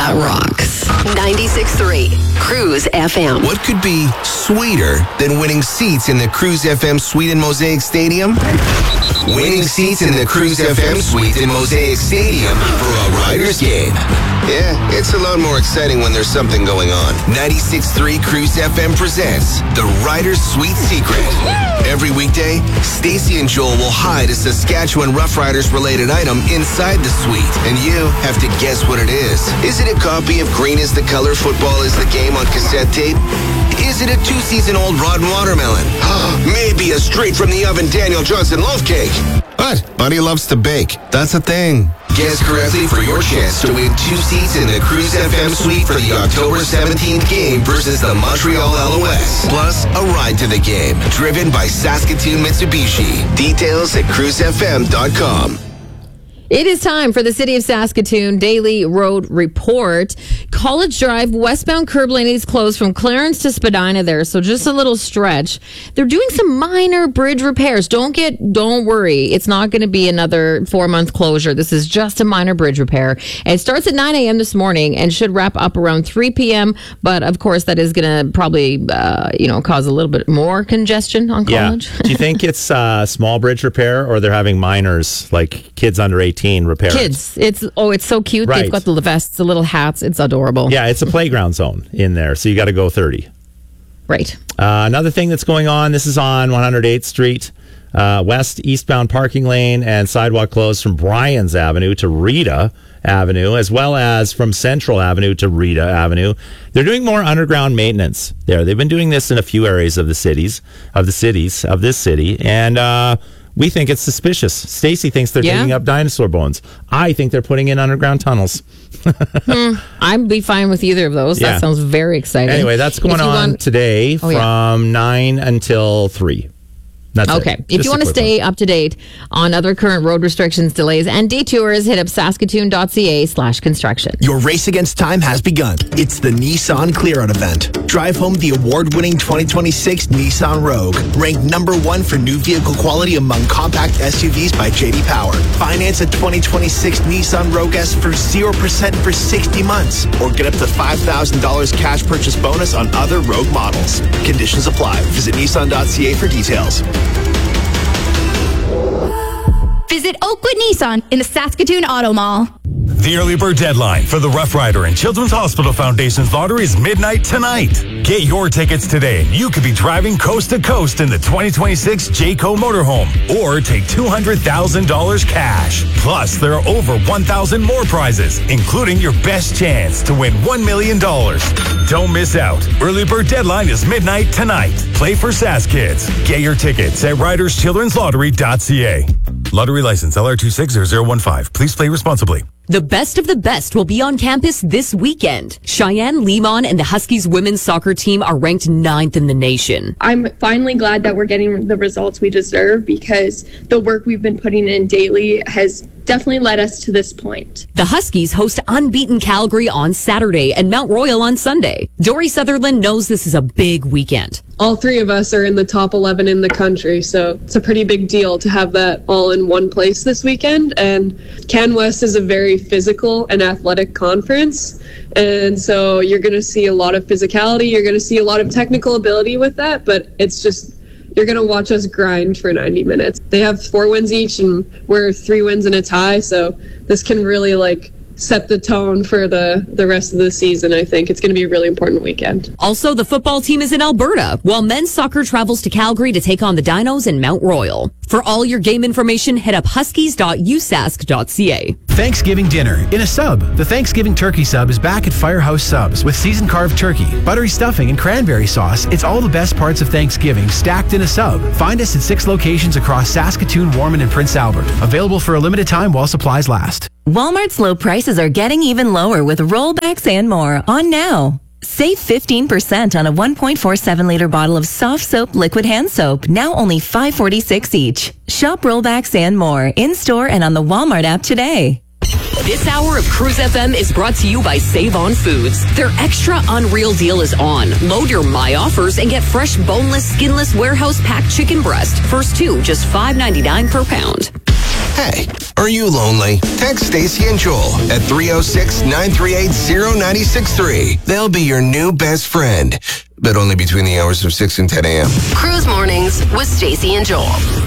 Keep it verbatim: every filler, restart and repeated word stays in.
that rocks. ninety-six point three Cruise F M. What could be sweeter than winning seats in the Cruise F M suite in Mosaic Stadium? Winning seats in the Cruise F M suite in Mosaic Stadium for a Riders game. Yeah, it's a lot more exciting when there's something going on. ninety-six point three Cruise F M presents the Riders Suite Secret. Every weekday, Stacy and Joel will hide a Saskatchewan Roughriders related item inside the suite, and you have to guess what it is. Is it a copy of Green is the Color, Football is the Game on cassette tape? Is it a two-season-old rotten watermelon? Maybe a straight from the oven Daniel Johnson loaf cake. But Buddy loves to bake. That's a thing. Guess correctly for your chance to win two seats in the Cruise F M suite for the October seventeenth game versus the Montreal L O S. Plus, a ride to the game, driven by Saskatoon Mitsubishi. Details at cruise f m dot com. It is time for the City of Saskatoon Daily Road Report. College Drive, westbound curb lane is closed from Clarence to Spadina there, so just a little stretch. They're doing some minor bridge repairs. Don't get, don't worry. It's not going to be another four-month closure. This is just a minor bridge repair. And it starts at nine a.m. this morning and should wrap up around three p.m. But, of course, that is going to probably, uh, you know, cause a little bit more congestion on College. Yeah. Do you think it's a uh, small bridge repair, or they're having minors, like kids under eighteen, repair Kids. It's oh, it's so cute. Right. They've got the vests, the little hats. It's adorable. Yeah, it's a playground zone in there, so you got to go thirty. Right. Uh, another thing that's going on, this is on one hundred eighth Street, uh, west eastbound parking lane and sidewalk closed from Bryans Avenue to Rita Avenue, as well as from Central Avenue to Rita Avenue. They're doing more underground maintenance there. They've been doing this in a few areas of the cities, of the cities, of this city, and uh, we think it's suspicious. Stacy thinks they're Yeah. digging up dinosaur bones. I think they're putting in underground tunnels. hmm. I'd be fine with either of those. Yeah. That sounds very exciting. Anyway, that's going If you on want- today Oh, from yeah. nine until three. That's Okay. it. If Just you a want to quick stay one. up to date on other current road restrictions, delays, and detours, hit up saskatoon.ca slash construction. Your race against time has begun. It's the Nissan Clear-Out event. Drive home the award-winning twenty twenty-six Nissan Rogue, ranked number one for new vehicle quality among compact S U Vs by J D Power. Finance a twenty twenty-six Nissan Rogue S for zero percent for sixty months, or get up to five thousand dollars cash purchase bonus on other Rogue models. Conditions apply. Visit nissan dot c a for details. Visit Oakwood Nissan in the Saskatoon Auto Mall. The early bird deadline for the Rough Rider and Children's Hospital Foundation's lottery is midnight tonight. Get your tickets today and you could be driving coast to coast in the twenty twenty-six Jayco motorhome, or take two hundred thousand dollars cash. Plus, there are over one thousand more prizes, including your best chance to win one million dollars. Don't miss out. Early bird deadline is midnight tonight. Play for Sask Kids. Get your tickets at riders children's lottery dot c a. Lottery license L R two six zero zero one five. Please play responsibly. The best of the best will be on campus this weekend. Cheyenne Limon and the Huskies women's soccer team are ranked ninth in the nation. I'm finally glad that we're getting the results we deserve, because the work we've been putting in daily has definitely led us to this point. The Huskies host unbeaten Calgary on Saturday and Mount Royal on Sunday. Dory Sutherland knows this is a big weekend. All three of us are in the top eleven in the country, so it's a pretty big deal to have that all in one place this weekend. And CanWest is a very physical and athletic conference, and so you're going to see a lot of physicality, you're going to see a lot of technical ability with that, but it's just, you're going to watch us grind for ninety minutes. They have four wins each, and we're three wins and a tie, so this can really, like, set the tone for the, the rest of the season. I think it's going to be a really important weekend. Also, the football team is in Alberta, while men's soccer travels to Calgary to take on the Dinos in Mount Royal. For all your game information, head up huskies dot u sask dot c a. Thanksgiving dinner in a sub. The Thanksgiving turkey sub is back at Firehouse Subs with seasoned carved turkey, buttery stuffing, and cranberry sauce. It's all the best parts of Thanksgiving stacked in a sub. Find us at six locations across Saskatoon, Warman, and Prince Albert. Available for a limited time while supplies last. Walmart's low prices are getting even lower with rollbacks and more on now. Save fifteen percent on a one point four seven liter bottle of soft soap liquid hand soap, now only five forty-six each. Shop rollbacks and more in-store and on the Walmart app today. This hour of Cruise F M is brought to you by Save On Foods. Their extra unreal deal is on. Load your My Offers and get fresh, boneless, skinless, warehouse packed chicken breast. First two, just five ninety-nine per pound. Hey, are you lonely? Text Stacy and Joel at three oh six, nine three eight, oh nine six three. They'll be your new best friend, but only between the hours of six and ten a.m. Cruise Mornings with Stacy and Joel.